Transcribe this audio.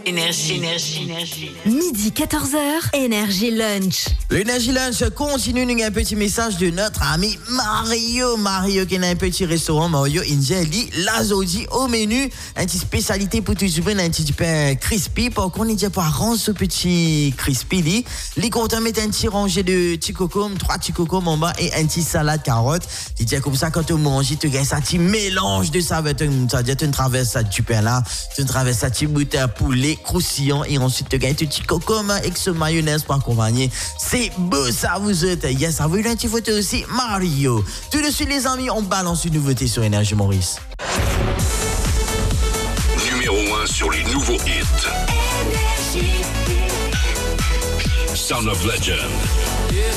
Midi 14h, Énergie Lunch. L'énergie lunch continue avec un petit message de notre ami Mario. Mario qui a un petit restaurant Mario Injeli, Lazodi au menu. Une petite spécialité pour tout le monde, un petit pain crispy. Pour qu'on ait pas rendre ce petit crispy. Les comptes mettent un petit rangé de petits cocombes, 3 petits cocombes en bas et un petit salade carotte. Tu dis comme ça quand tu manges, tu gagnes ça petit mélange de saveurs. Tu traverses ça du pain là, tu traverses ça petit bout de poulet croustillant et ensuite tu gagnes tout petit cocombes avec ce mayonnaise pour accompagner. C'est beau ça vous êtes. Yes, ça vous une petite photo aussi Mario. Tout de suite les amis, on balance une nouveauté sur Énergie Maurice. Numéro 1 sur les nouveaux hits. Sound of Legend.